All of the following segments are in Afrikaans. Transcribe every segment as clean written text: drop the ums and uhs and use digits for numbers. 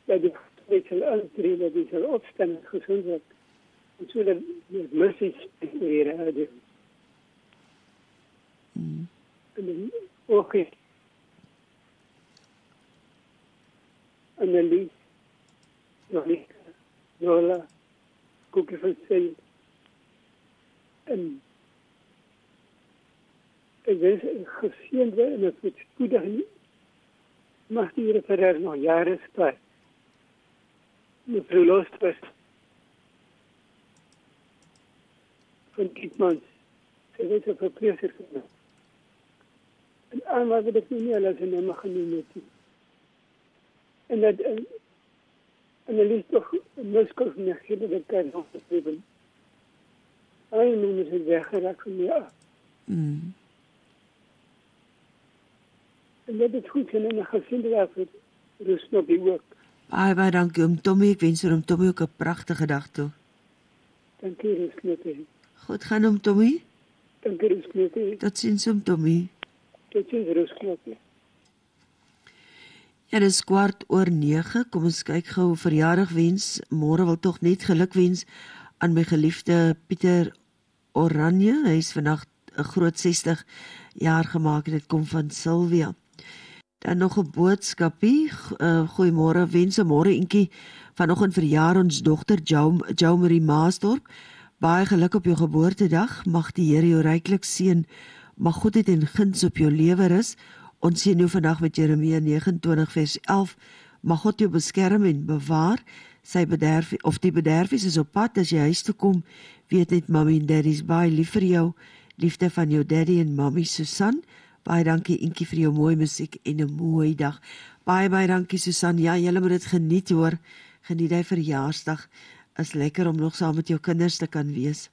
dat die gesondheid sal aantree, dat die sal opstaan en gezond word. En so dat die mercies weer houden. En dan ook Annelies, Monica, Lola, Koekie van Sil. En ik wens geseend worden en het wordt spoedig niet. Mag die Heer vir haar nog jare spaar. Mevrou Lost was van Kietmans. Sy was 'n verpleegster gewees. En allemaal wil ek nie alles in hem genoem het. En dat Annelies toch een muskels neergegeven dat ik daar nog gegeven. Alle noemen ze weggeraakt van mij af. En dat het goed zijn en een gezinde daarvoor rust op die ook. Baie dankie oom Tommy, ek wens oom Tommy ook 'n pragtige dag toe. Dankie Rusknote. Goed gaan oom Tommy. Dankie Rusknote. Tot ziens oom Tommy. Tot ziens Rusknote. Ja, dis 8:15. Kom ons kyk gou verjaardag wens. Môre wil tog net geluk wens aan my geliefde Pieter Oranje. Hy is vandag 'n groot 60 jaar gemaak en dit kom van Sylvia. Dan nog 'n boodskapie. Goeiemôre, wens 'n môre eentjie vanoggend verjaar ons dogter Jo Marie Maasdorp. Baie geluk op jou geboortedag. Mag die Here jou ryklik seën. Mag goedheid en guns op jou lewe rus. Ons sien nou vandag met Jeremia 29 vers 11. Mag God jou beskerm en bewaar. Die bederfies is op pad as jy huis toe kom. Weet net mommy en daddy is baie lief vir jou. Liefde van jou daddy en mommy Susan. Baie dankie Inkie vir jou mooi musiek en 'n mooi dag. Baie dankie Susan. Ja, julle moet dit geniet hoor. Geniet hy verjaarsdag. Is lekker om nog saam met jou kinders te kan wees.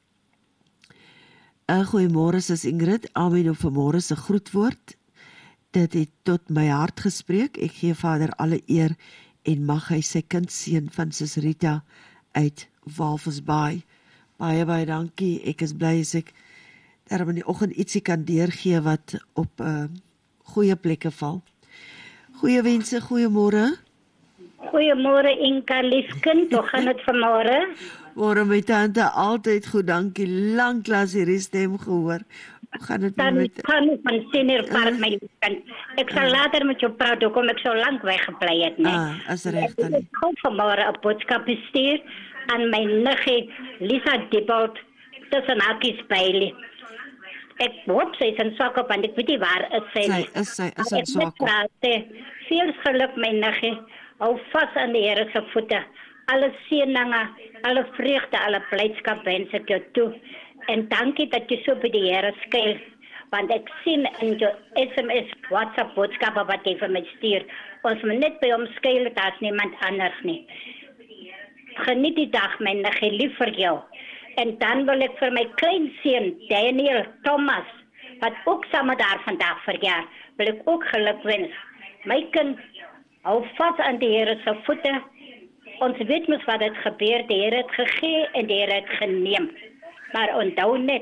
Goeiemôre sis Ingrid. Amen op vanmôre se groetwoord. Dit het tot my hart gespreek. Ek gee Vader alle eer en mag hy sy kind seën van sis Rita uit Walvisbaai. Baie dankie. Ek is bly as ek daarom in die oggend ietsie kan deurgee wat op goeie plekke val. Goeie wense, goeiemôre. Goeiemôre Inka, liefkind, hoe gaan dit vanmôre? Môre my tante, altyd goed, dankie. Lanklaas hierdie stem gehoor. Hoe gaan dit met... Dan van Senior Park, my liefkind. Ek sal later met jou praat, hoekom ek so lank weggebly het, nee. As reg dan. Ek kom vanmôre 'n boodskap stuur aan my niggie Lisa Diebold tussen hakies Bailey. Ek hoop sy is in Swakop en ek weet nie waar is sy nie. Sy is in Swakop. Veel geluk my niggie. Hou vas aan die Here se voete. Alle seëninge, alle vreugde, alle blydskap wens ek jou toe. En dankie dat jy so by die Here skuil. Want ek sien in jou SMS, WhatsApp boodskappe wat jy vir my stuur. Ons moet net by hom skuil, daar's niemand anders nie. Geniet die dag, my niggie, lief vir jou. En dan wil ek vir my kleinseun, Daniel Thomas, wat ook saam daar vandag verjaar, wil ek ook geluk wens. My kind, hou vas aan die Here se voete. Ons weet mos wat het gebeur, die Here het gegee en die Here het geneem. Maar onthou net,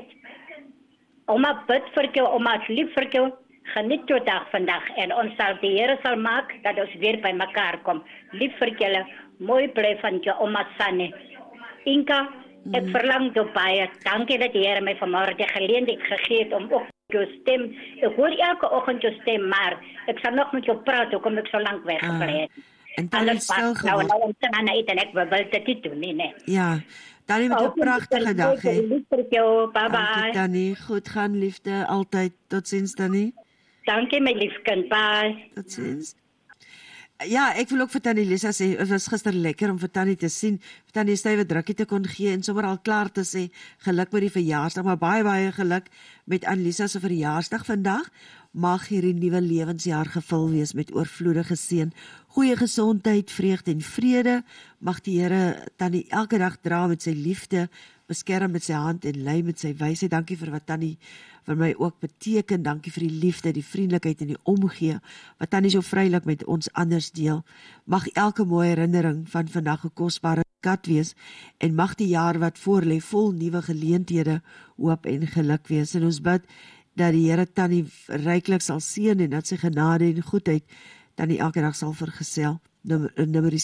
oma bid vir jou, oma is lief vir jou, geniet jou dag vandag en ons sal die Here sal maak dat ons weer by mekaar kom. Lief vir julle, mooi bly van jou oma Sanne. Inka, ek verlang jou baie. Dankie dat die Here my vanmôre die geleentheid gegee het om ook jou stem. Ek hoor elke oggend jou stem, maar ek sal nog met jou praat, hoekom ek so lank weggebly het. En dan is stil geword. Nou en ek wil dit nie doen nie. Ja, Tannie met 'n pragtige dag hê. Lief vir jou, bye bye. Dankie Tannie, goed gaan liefde, altyd. Totsiens Tannie. Dankie my liefkind, bye. Totsiens. Ja, ek wil ook vir Tannie Lisa sê, het was gister lekker om vir Tannie te sien, vir Tannie stywe drukkie te kon gee en sommer al klaar te sê, geluk met die verjaarsdag, maar baie geluk met Annelisa se verjaarsdag vandag. Mag hierdie nuwe lewensjaar gevul wees met oorvloedige seën, goeie gesondheid, vreugde en vrede. Mag die Here Tannie elke dag dra met sy liefde, beskerm met sy hand en lei met sy wysheid. Dankie vir wat Tannie vir my ook beteken. Dankie vir die liefde, die vriendelikheid en die omgee wat Tannie so vrylik met ons anders deel. Mag elke mooi herinnering van vandag 'n kosbare kat wees en mag die jaar wat voorlê vol nuwe geleenthede, hoop en geluk wees. En ons bid dat die Here Tannie ryklik sal seën en dat sy genade en goedheid Tannie elke dag sal vergesel. Nummer